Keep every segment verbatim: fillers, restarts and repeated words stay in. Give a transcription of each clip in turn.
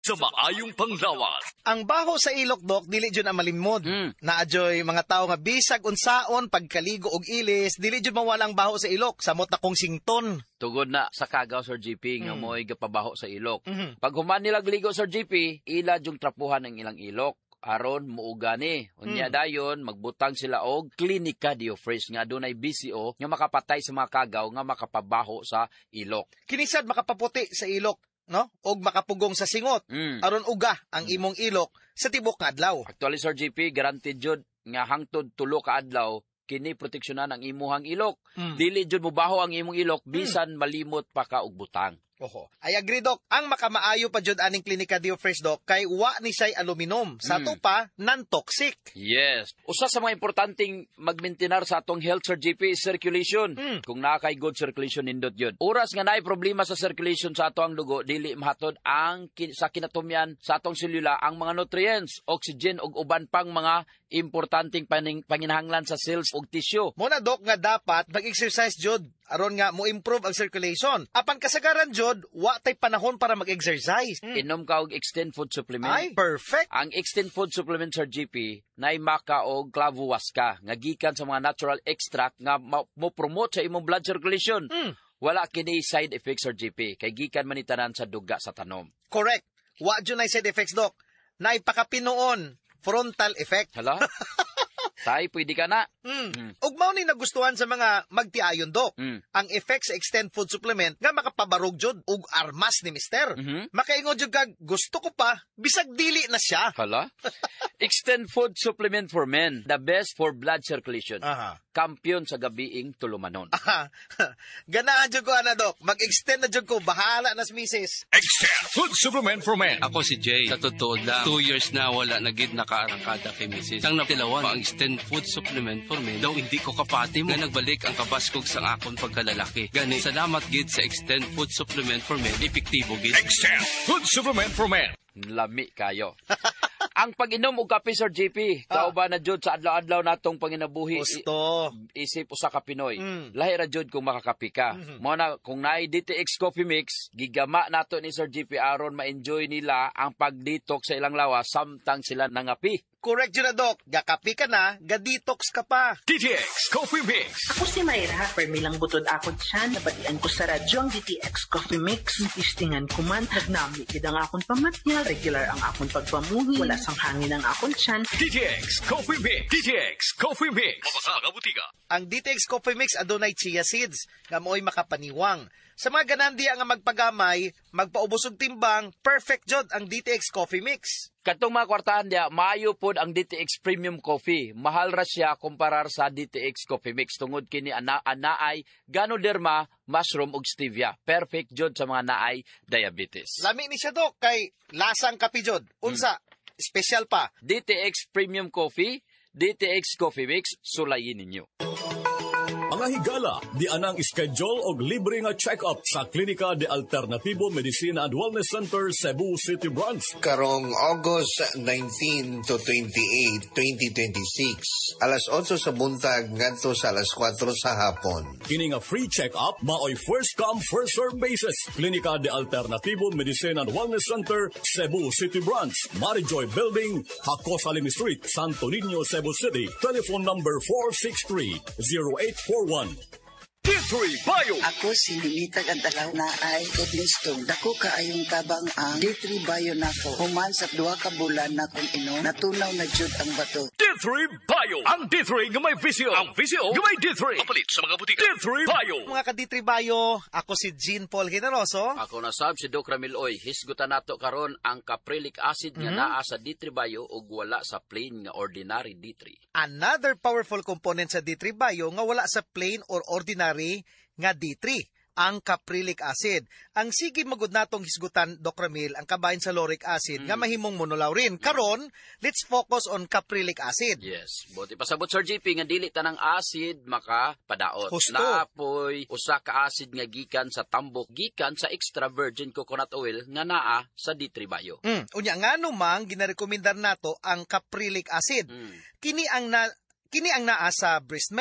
sa maayong panglawas. Ang baho sa ilok, Dok, dili jud ang malimod. Mm. Naadyoy mga tawo nga bisag unsaon pagkaligo og ilis, dili jud mawala ang baho sa ilok, samot na kong sington. Tugod na sa kagaw, Sir G P, nga Mm. mo'y gapabaho sa ilok. Mhm. Pag human nilag ligo, Sir G P, ila yung trapuhan ng ilang ilok. Aron muuga ni. Unya Mm. dayon magbutang sila og klinika diofreeze nga dunay B C O nga makapatay sa mga kagaw nga makapabaho sa ilok. Kinisad makapaputi sa ilok, no? Og makapugong sa singot. Mm. Aron uga ang imong ilok sa tibok nga adlaw. Actually, Sir G P, guaranteed jud nga hangtod tulo ka adlaw kini proteksyonan ang imuhang ilok. Mm. Dili jud mobaho ang imong ilok bisan malimot pa ka og butang. Oho. I agree, Dok. Ang makamaayo pa jud aning klinika diofreeze, Dok, kay wa ni say aluminum. Sa Mm. to pa, non-toxic. Yes. Usa sa mga importanteng magmaintenar sa atong health, Sir G P, is circulation. Mm. Kung naa kay good circulation nindot yun. Oras nga naay problema sa circulation sa atong dugo, dili mahatod ang kin- sa kinatumyan sa atong selula ang mga nutrients, oxygen ug uban pang mga importanteng paning, panginahanglan sa cells ug tissue. Muna, Dok, nga dapat mag-exercise jud aron nga mo improve ang circulation. Apan kasagaran jud, wa tay panahon para mag-exercise. Mm. Inom ka og extend food supplement. Ay, perfect. Ang extend food supplement, Sir G P, naay maka og clavuasca nga gikan sa mga natural extract nga ma- mo promote sa imong blood circulation. Mm. Wala kini side effects, Sir G P, kay gikan man ni tanan sa duga sa tanom. Correct. Wa jud nay side effects, Dok. Naipakapinuon, frontal effect. Hala? Tay, pwede ka na. Mm. Mm. Ug mao ni nagustuhan sa mga magtiayon, Dok. Mm. Ang effect sa extend food supplement nga makapabarog jud og armas ni mister. Mhm. Makaingon jud kag gusto ko pa bisag dili na siya. Hala? Extend food supplement for men. The best for blood circulation. Aha. Kampiyon sa gabiing tulumanon. Aha. Ganahan jud ko ana, Dok. Mag-extend na jud ko, bahala na si misis. Extend food supplement for men. Ako si Jay. Sa totoo lang, two years na wala nagid nakaarangkada kay missus. Ang napilawan, ang extend food supplement for men, daw hindi ko kapati mo. Nga nagbalik ang kabaskog sang akon pagkalalaki. Gani, salamat gid sa extend food supplement for men. Epektibo gid. Extend food supplement for men. Lami kayo. Ang pag-inom og kape, Sir G P, Ah. kauban na jud sa adlaw-adlaw natong panginabuhi. Gusto. I- isip usa ka Pinoy. Mm. Lahi ra jud kung makakapi ka. Mhm. Mao na kung naay D T X Coffee Mix, gigama nato ni Sir G P aron ma-enjoy nila ang pag-detox sa ilang lawas samtang sila nangapi. Correct jud na, Dok. Gakapi ka na, ga-detox ka pa. D T X Coffee Mix. Ako si Mayra, permilang butod akon siya, nabatian ko sa radyo ang D T X Coffee Mix. Istingan ko man, nagnami kid ang akon pamatya, regular ang akon pagpamuhi, wala sang hangin ang akon tiyan. D T X Coffee Mix. D T X Coffee Mix. Mabasa mga butika. Ang D T X Coffee Mix adunay chia seeds nga mo'y makapaniwang. Sa mga ganandiya nga magpagamay, magpaubos og timbang, perfect jud ang D T X Coffee Mix. Katong mga kwartahan dia, maayo pod ang D T X Premium Coffee. Mahal ra siya kumparar sa D T X Coffee Mix tungod kini ana anaay Ganoderma, mushroom ug stevia. Perfect jud sa mga naay diabetes. Lami ni siya, Dok, kay lasang kape jud. Unsa, special pa. D T X Premium Coffee, D T X Coffee Mix, sulayin ninyo. Mga higala, di anang schedule og libre nga check-up sa Klinika de Alternativo Medicina and Wellness Center, Cebu City Branch. Karong August nineteenth to twenty-eighth, twenty twenty-six. Alas otso sa buntag ngadto sa alas kwatro sa hapon. Kini nga free check-up, maoy first come, first serve basis. Klinika de Alternativo Medicina and Wellness Center, Cebu City Branch. Marijoy Building, Hakos Alim Street, Santo Niño, Cebu City. Telephone number four six three, zero eight four one. D three Bio. Ako si Limitag Antalaw na ay Kodlistong. Dako kaayong tabang ang D three Bio nako. Human sa duha ka bulan na kung ino, natunaw na jud ang bato. D three Bio. Ang D three nga may visio. Ang visio nga may D three. Kapalit sa mga butika. D three Bio. Mga ka-D three Bio, ako si Jean Paul Generoso. Ako na sab si Doc Ramil Oy, hisgutan nato karon ang caprylic acid nga Mhm. naa sa D three Bio ug wala sa plain nga ordinary D three. Another powerful component sa D three Bio nga wala sa plain or ordinary nga D three, ang caprylic acid. Ang sige magud natong hisgutan, Doc Ramil, ang kabahin sa lauric acid nga mahimong monolaurin. Karon, let's focus on caprylic acid. Yes, buti pasabot Sir G P nga dili tanang acid makapadaot. Husto. Naapoy usa ka acid nga gikan sa tambok, gikan sa extra virgin coconut oil nga naa sa D three Bio. Mm. Unya ngano mang ginarekomendar nato ang caprylic acid. Mm. Kini ang na kini ang naa sa breast milk,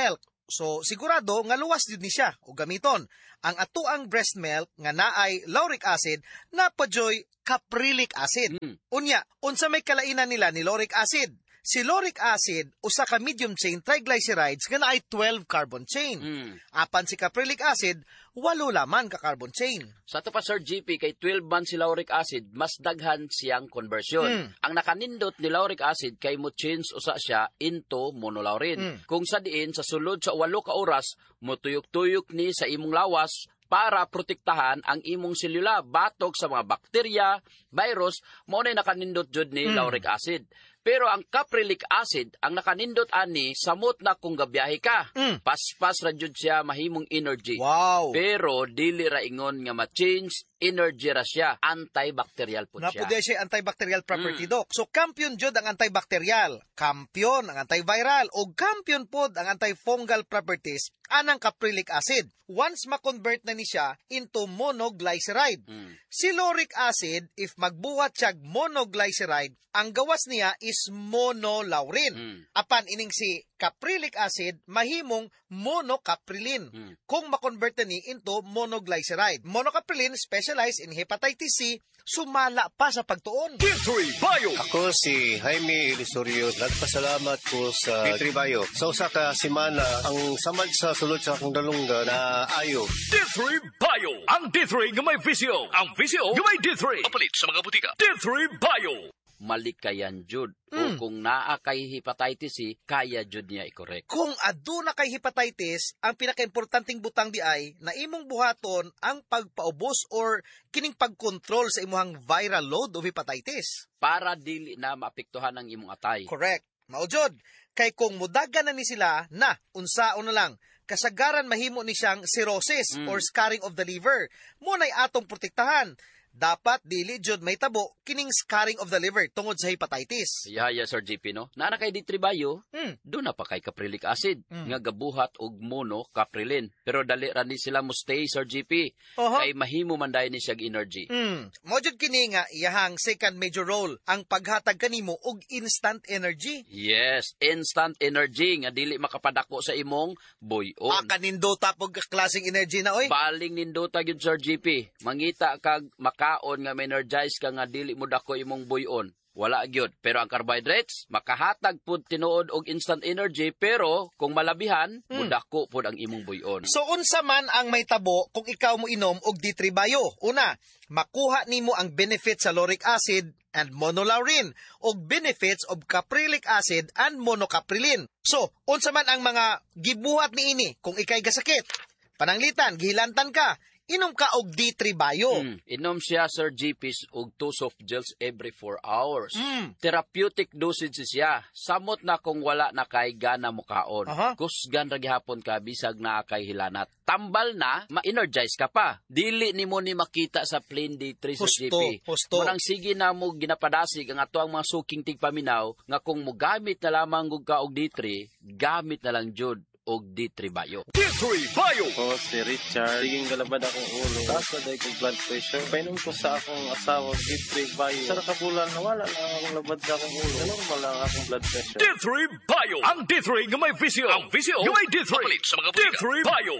So sigurado nga luwas jud ni siya o gamiton ang atuang breast milk nga naay lauric acid na pajoy caprylic acid. Mm. Unya, unsa may kalainan nila ni lauric acid? Si lauric acid usa ka medium chain triglycerides nga naay twelve carbon chain. Mm. Apan si caprylic acid walo laman ka carbon chain. Sa ito pa, Sir G P, kay twelve man si lauric acid, mas daghan siyang conversion. Mm. Ang nakanindot ni lauric acid kay mo change usa siya into monolaurin. Mm. Kung sa diin, sa sulod sa walo ka oras, motuyok-tuyok ni sa imong lawas para protektahan ang imong selula batok sa mga bakterya, virus, mao na nakanindot jud ni Mm. lauric acid. Pero ang caprylic acid, ang nakanindot ani, samot na kung gabiyahe ka. Mm. Paspas ra jud siya mahimong energy. Wow. Pero dili ra ingon nga ma-change energy ra siya, antibacterial po siya. Napude siya antibacterial property, Mm. Doc. So, kampiyon jud ang antibacterial, kampiyon ang antiviral, o kampiyon pod ang antifungal properties anang caprylic acid. Once ma-convert na ni siya into monoglyceride. Mm. Si lauric acid, if magbuhat siya monoglyceride, ang gawas niya is monolaurin. Mm. Apan ining si caprylic acid, mahimong monocaprilin. Mm. Kung ma-convert na ni into monoglyceride. Monocaprilin specialized in hepatitis C, sumala pa sa pagtuon. D three Bio. Ako si Jaime Ilisorio. Nagpasalamat ko sa D three Bio. Sa usa ka semana, ang samad sa sulod sa akong dalungga na ayo. D three Bio. Ang D three nga may visyo. Ang visyo nga may D three. Mapalit sa mga butika. D three Bio. Malikayan jud. Mm. O kung naa kay hepatitis C, kaya jud niya i-correct. Kung aduna kay hepatitis, ang pinakaimportanteng butang di ay na imong buhaton ang pagpaubos or kining pagkontrol sa imuhang viral load of hepatitis. Para dili na maapektuhan ang imong atay. Correct. Maujod. Kay kung mudagan na ni sila na, unsaon na lang, kasagaran mahimo ni siyang cirrhosis Mm. or scarring of the liver. Muna'y atong protektahan. Dapat dili jud may tabo kining scarring of the liver tungod sa hepatitis. Yaya, Sir G P, no? Nana kay D three Bio, Hmm. doon na pa kay caprylic acid, Mm. nga gabuhat og monocaprilin. Pero dali ra ni sila mo stay, Sir G P. Oho. Kay mahimo man dayon ni siya energy. Hmm. Mo jud kini nga iyahang second major role ang paghatag kanimo og instant energy. Yes, instant energy nga dili makapadako sa imong buyon. Ah, kanindo tapog klaseng energy na oy. Baling nindota gyud, Sir G P. Mangita kag makaon nga ma-energize ka nga dili mo dako imong buyon. Wala gyud. Pero ang carbohydrates makahatag pud tinuod og instant energy, pero kung malabihan, Hmm. mudako pud ang imong buyon. So unsa man ang may tabo kung ikaw mo inom og D three Bio? Una, makuha nimo ang benefits sa lauric acid and monolaurin og benefits of caprylic acid and monocaprilin. So, unsa man ang mga gibuhat niini kung ikay gasakit? Pananglitan, gihilantan ka, inom ka og D three Bio. Mm. Inom siya, Sir G P, og two soft gels every four hours. Mm. Therapeutic dosage siya. Samot na kung wala na kay gana mo kaon. Aha. Kusgan ra gihapon ka bisag naa kay hilanat. Tambal na, ma-energize ka pa. Dili nimo ni makita sa plain D three sa G Husto, P. husto. Munang sige na mo ginapadasig ang ato ang mga suking tigpaminaw nga kung mo gamit na lamang gug ka og D three, gamit na lang jud og D three Bio. D three Bio. Ako si Richard. Siging galabad akong ulo. Taas na dahil kong blood pressure. Painom ko sa akong asawa, D three Bio. Sa nakabulan, nawala lang akong labad sa akong ulo. Normal lang akong blood pressure. D three Bio. Ang D three nga may visyo. Ang visyo nga may D three. Mapalit sa mga butika. D three Bio.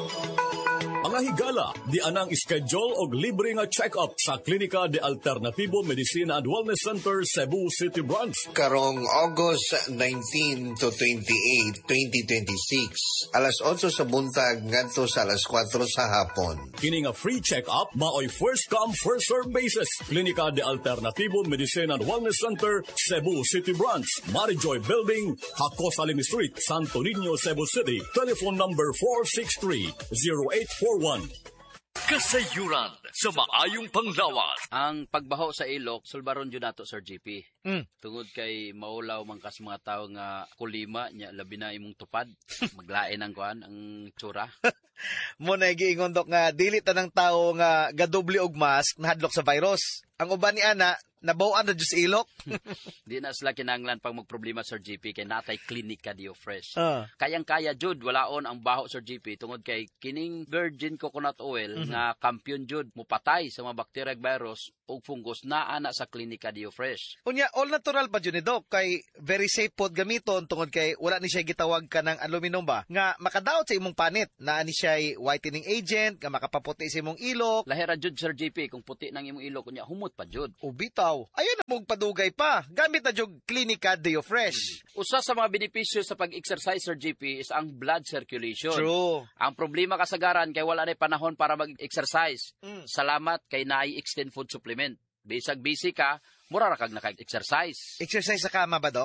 Mga higala, di anang schedule og libre nga check-up sa Klinika de Alternativo Medicina and Wellness Center, Cebu City Branch. Karong August nineteenth to twenty-eighth, twenty twenty-six, alas otso sa buntag ngadto sa alas kwatro sa hapon. Kini nga free check-up, maoy first come, first serve basis. Klinika de Alternativo Medicina and Wellness Center, Cebu City Branch, Marijoy Building, Hakos Alimi Street, Santo Niño, Cebu City. Telephone number four six three, zero eight four one. Kasayuran sa maayong panglawas. Ang pagbaho sa ilok, sulbaron jud nato, Sir G P. Mm. Tungod kay maulaw man kas mga tawo nga kulima nya labi na imong tupad, maglain ang kuan ang tsura. Mo na giingon Dok nga dili tanang tawo nga gadoble og mask nahadlok sa virus. Ang uban ni ana nabawaan na Diyos ilok. Di na sila kinanglan pag magproblema, Sir G P, kay natay Clinica Dio Fresh. Ah. Kayang-kaya, Jud, walaon ang baho, Sir G P, tungod kay kining virgin coconut oil Mhm. nga kampiyon, Jud, mupatay sa mga bacteria, virus, o fungus na ana sa Clinica Dio Fresh. Unya, all natural pa dyan ni Doc, kay very safe pod gamiton, tungod kay wala ni siya gitawag ka ng aluminum ba, nga makadaot sa imong panit, na ani siya whitening agent, nga makapaputi sa imong ilok. Lahira, Jud, Sir G P, kung puti ng imong ilok, kunya humot pa, Jud. Ubitaw, ayun na mong padugay pa, gamit na jug Clinica Dio Fresh. Usa sa mga benepisyo sa pag-exercise, Sir G P, is ang blood circulation. True. Ang problema kasagaran kay wala na panahon para mag-exercise. Mm. Salamat kay naay extend food supplement. Bisag busy ka, mura ra kag naka-exercise. Exercise sa kama ba, Doc?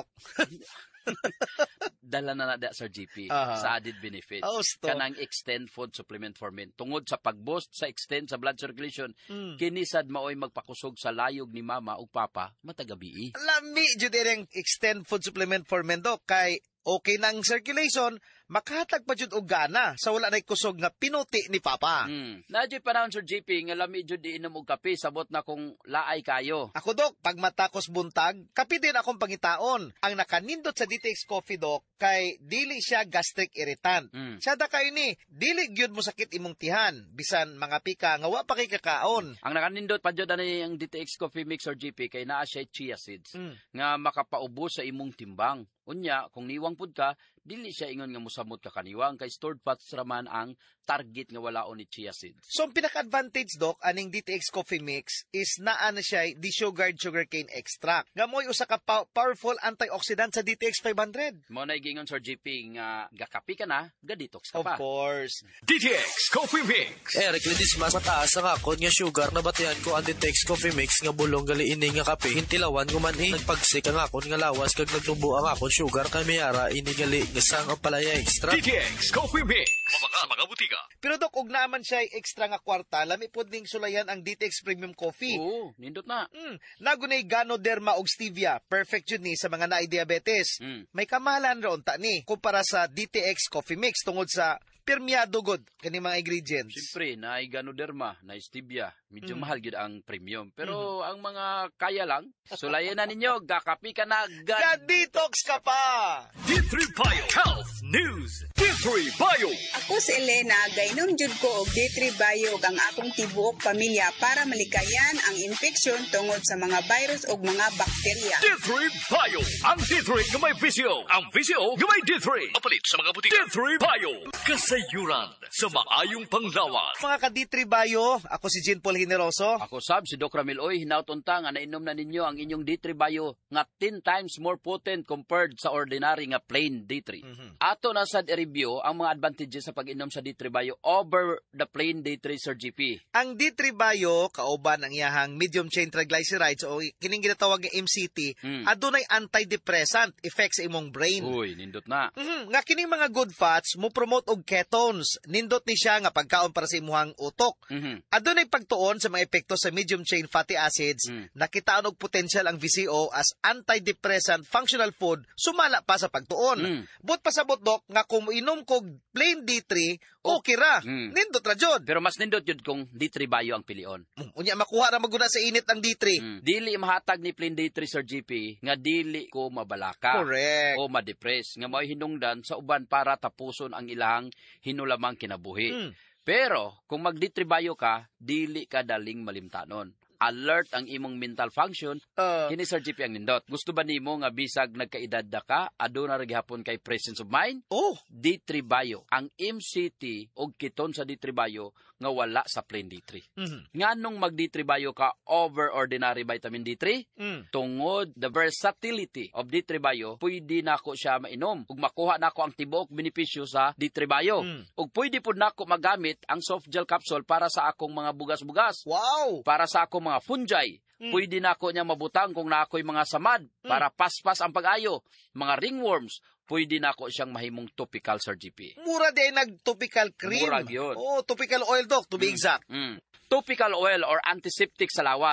Dala na na da, Sir G P, Aha. sa added benefits. Oh, sto. Kanang extend food supplement for men. Tungod sa pag-boost sa extend sa blood circulation, Mm. kinisad maoy magpakusog sa layog ni mama ug papa matagabi. Lami, jud yung extend food supplement for men, Doc, kay okay na ang circulation, makahatag pa jud og gana sa wala na kusog nga pinuti ni Papa. Mm. Nadyo panahon, Sir G P, nga lami jud di inom og kape, sabot na kung laay kayo. Ako, Doc, pag matakos buntag, kapi din akong pangitaon. Ang nakanindot sa D T X Coffee, Doc, kay dili siya gastric irritant. Mm. Sada kayo ni, dili gyud mo sakit imong tihan, bisan mga pika nga wa pa kay kakaon. Ang nakanindot pa jud ani ang D T X Coffee Mix, Sir G P, kay naa siya chia seeds Mm. nga makapaubos sa imong timbang. Unya, kung niwang pud ka, dili siya ingon nga musamot ka kaniwang, kay stored fats raman ang target nga walaon ni chia seeds. So, ang pinaka-advantage, Doc, aning D T X Coffee Mix is naa na siya desugared sugarcane extract. Nga mo'y usa ka pa- powerful antioxidant sa D T X five hundred. Mo na gingon, Sir G P, nga gakapi ka na, ga-detox ka Of pa. course. D T X Coffee Mix. Eric, lidis mas mataas ang akon nga sugar na batihan ko ang Ditex Coffee Mix nga bulong gali ini nga kape. Hintilawan ko man eh. Nagpagsik ang akon nga lawas kag nagtubo ang akon sugar kay mayara ini gali nga sang ang palaya extra. D T X Coffee Mix. Mga sa mga butika. Pero, Doc, og naman siya extra nga kwarta, lami pod ning sulayan ang D T X Premium Coffee. Oo, nindot na. Mm, nagunay Ganoderma og stevia, perfect yun ni sa mga naay diabetes. Mm. May kamahalan raon ta ni kumpara sa D T X Coffee Mix tungod sa permeado good kani mga ingredients. Siyempre, na Ganoderma, na Stevia, medyo Mm. mahal gid ang premium. Pero ang mga kaya lang, sulayan na ninyo, gakapi ka na, gad... Ga-detox ka pa! D three Bio Health News. D three Bio. Ako si Elena, gainom jud ko og D three Bio ang akong tibuok pamilya para malikayan ang infeksyon tungod sa mga virus ug mga bakterya. D three Bio. Ang D three nga may visyo. Ang visyo nga may D three. Papalit sa mga butika. D three Bio. Kasayuran sa maayong panglawas. Mga ka-D three Bio, ako si Jean Paul Generoso. Ako sab, si Doc Ramil, oy, hinautunta nga nainom na ninyo ang inyong D three Bio nga ten times more potent compared sa ordinary nga plain D three. Mhm. Ato na sad i-review ang mga advantages sa pag-inom sa D three Bio over the plain D three, Sir G P. Ang D three Bio, kauban ang iyahang medium chain triglycerides o kining ginatawag nga M C T, Mm. adunay antidepressant effect sa imong brain. Uy, nindot na. Mhm, nga kining mga good fats mo promote og ketones. Nindot ni siya nga pagkaon para sa imuhang utok. Mhm. Adunay pagtuon sa mga epekto sa medium chain fatty acids, Mm. nakitaon og potential ang V C O as antidepressant functional food, sumala pa sa pagtuon. Mm. But pasabot, Doc, nga kung inom kog plain D three, okay ra. Mm. Nindot ra jud. Pero mas nindot yun kung D three Bio ang pilion. Mm, Unya makuha ra maguna sa init ang D three. Mm. Dili mahatag ni plain D three, Sir G P, nga dili ko mabalaka. Correct. O ma-depress. Nga may hinungdan sa uban para tapuson ang ilang hinulamang kinabuhi. Mm. Pero, kung mag-D three Bio ka, dili ka daling malimtanon. Alert ang imong mental function, Uh, kini Sir G P ang nindot. Gusto ba nimo nga bisag nagkaedad na ka, aduna ra gihapon kay presence of mind? oh, D three Bio. Ang M C T og kiton sa D three Bio nga wala sa plain D three. mhm. Nganong mag D three Bio ka over ordinary vitamin D three? Mm. Tungod the versatility of D three Bio, pwede nako siya mainom ug makuha nako ang tibuok benepisyo sa D three Bio. Mm. Ug pwede pud nako magamit ang soft gel capsule para sa akong mga bugas-bugas, Wow. para sa akong mga fungi. Mm. Pwede nako niya mabutang kung naakoy mga samad para paspas ang pag-ayo, mga ringworms. Pwede nako siyang mahimong topical, Sir G P. Mura di ay nag-topical cream. Mura gyud. Oh, topical oil, Doc, to be exact. Mm. Topical oil or antiseptic sa lawas.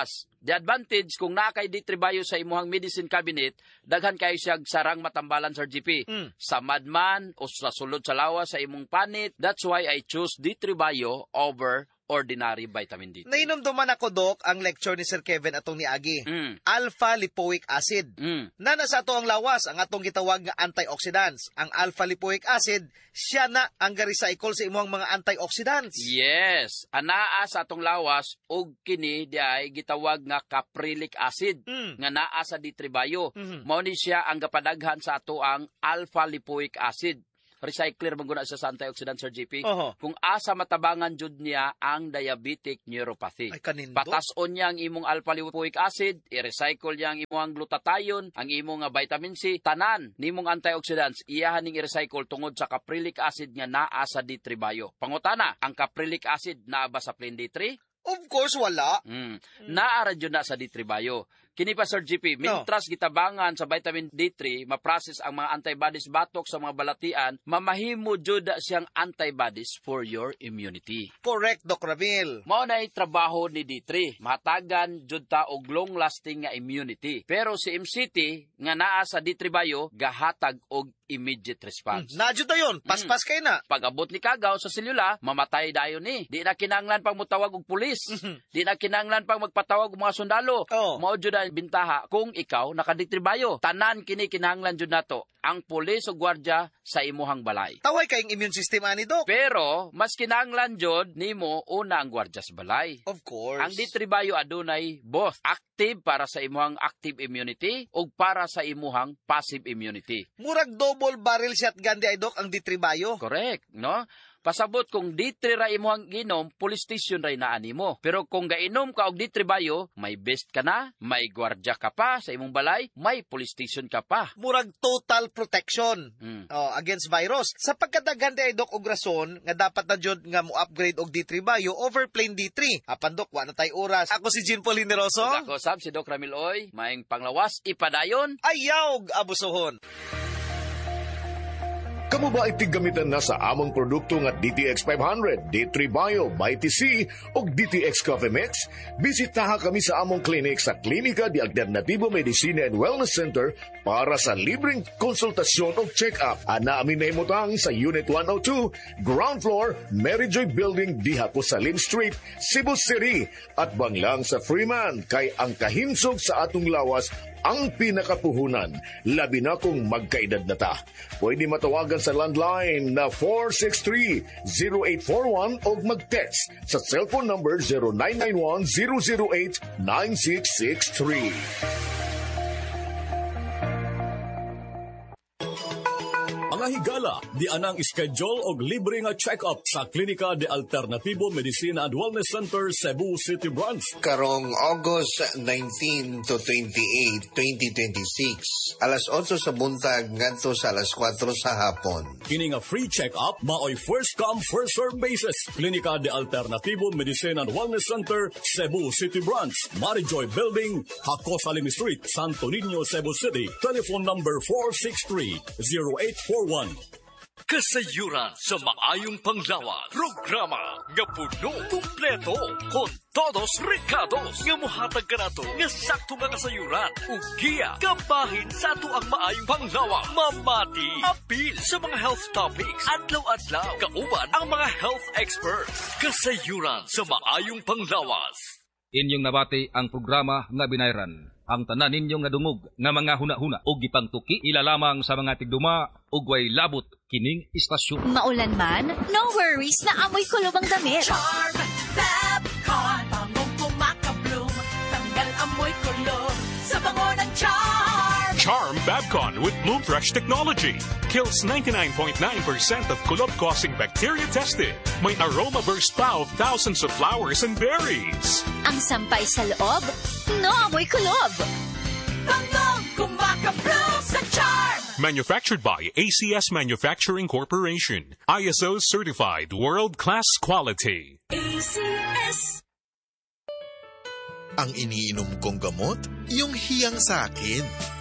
The advantage kung naa kay D three Bio sa imuhang medicine cabinet, daghan kayo siya sarang matambalan, Sir G P. Mm. Sa madman o sa sulod sa lawas sa imong panit, that's why I choose D three Bio over ordinary vitamin D. Nainomduman ako, Dok, ang lecture ni Sir Kevin atong niagi. Mm. Alpha-lipoic acid. Mm. Na nasa ato ang lawas, ang atong gitawag nga antioxidants. Ang alpha-lipoic acid, siya na ang ga-recycle sa imong mga antioxidants. Yes. Anaa sa atong lawas, og kini di ay gitawag nga caprylic acid, Mm. nga naa sa D three Bio. Mhm. Mao ni siya ang gapadaghan sa ato ang alpha-lipoic acid. Recycler maguna siya sa antioxidant, Sir G P. Oho. Kung asa matabangan jud niya ang diabetic neuropathy. Ay, kanindo. Patason niya ang imong alpha-lipoic acid, i-recycle niya ang imong glutathione, ang imong nga vitamin C, tanan nimong antioxidants, iyahan ning i-recycle tungod sa caprylic acid nga naa sa D three Bio. Pangutana, ang caprylic acid naa ba sa plain D three? Of course, wala. Mm. Naara jud na sa D three Bio. Kini pa, Sir G P, mintras gitabangan sa vitamin D three, ma-process ang mga antibodies batok sa mga balatian, mamahimo jud siyang antibodies for your immunity. Correct, Doc Ramil. Mao na trabaho ni D three, mahatagan jud ta og long-lasting nga immunity. Pero si M C T nga naa sa D three Bio, gahatag og immediate response. Hmm. Nadyo tayon, paspas kay na. Pag-abot ni kagaw sa selula, mamatay dayon ni. Di na kinanglan pang mutawag og pulis. Di na kinanglan pang magpatawag og mga sundalo. Oh. Mao jud ang bintaha kung ikaw naka-D three Bio. Tanan kini kinahanglan jud nato ang pulis o gwardiya sa imuhang balay. Taway kayong immune system ani, Doc. Pero mas kinahanglan jud nimo una ang gwardiya sa balay. Of course. Ang D three Bio adunay both active para sa imuhang active immunity ug para sa imuhang passive immunity. Murag double barrel shotgun di ay, Doc, ang D three Bio. Correct, no? Pasabot kung D three ra imuhang ginom, police station ra inaani mo. Pero kung gainom ka og D three Bio, may best ka na, may gwardiya ka pa sa imong balay, may police station ka pa. Murag total protection Mm. oh, against virus. Sa pagkadagan di ay, Doc, og rason nga dapat na jud nga mo upgrade og D three Bio over plain D three. Apan, Doc, wa na tay oras. Ako si Jean Paul Hineroso. Ug ako sab si Doc Ramil Oy, maing panglawas ipadayon. Ayaw abusohon. Kamu ba itigamitan na sa among produkto nga D T X five hundred, D three Bio, by T C o D T X Coffee Mix? Bisitaha kami sa among clinic sa Klinika de Alternativo Medicina and Wellness Center para sa libreng konsultasyon o check-up. Ana amin na imutang sa Unit one oh two, Ground Floor, Mary Joy Building, Diha po sa Lim Street, Cebu City. At banglang sa Freeman, kay ang kahinsog sa atong lawas ang pinakapuhunan, labi na kung magkaedad na ta. Pwede matawagan sa landline na four six three, zero eight four one o mag-text sa cellphone number zero nine nine one, zero zero eight, nine six six three. Mga higala, di anang schedule og libre nga check-up sa Klinika de Alternativo Medicina and Wellness Center, Cebu City Branch. Karong August nineteen to twenty-eight, twenty twenty-six, alas otso sa buntag ngadto sa alas kwatro sa hapon. Kini nga free check-up, maoy first come, first serve basis. Klinika de Alternativo Medicina and Wellness Center, Cebu City Branch, Marijoy Building, Hakos Alim Street, Santo Niño, Cebu City. Telephone number four six three, zero eight four one. Kasayuran sa maayong panglawas. Programa nga puno, kumpleto, con todos recados. Nga muhatag ka na to, nga sakto nga kasayuran. Ugiya, kabahin sa ato ang maayong panglawas. Mamati, apil sa mga health topics. Adlaw-adlaw, kauban ang mga health experts. Kasayuran sa maayong panglawas. Inyong nabati ang programa nga binayran. Ang tanan ninyong nga dungog nga mga huna-huna o gipangtuki ilalamang sa mga tigduma ug way labot kining istasyon. Maulan man, no worries na amoy kulob ang damit. Charm Fabcon, bangong kumakabloom, tanggal amoy kulob sa bango ng Charm. Charm Fabcon with Bloom Fresh technology kills ninety-nine point nine percent of kulob-causing bacteria tested. May aroma burst pa of thousands of flowers and berries. Ang sampay sa loob, no amoy kulob. Bangong kumakabloom sa Charm. Manufactured by A C S Manufacturing Corporation. I S O certified world-class quality. A C S. Ang iniinom kong gamot, yung hiyang sa akin.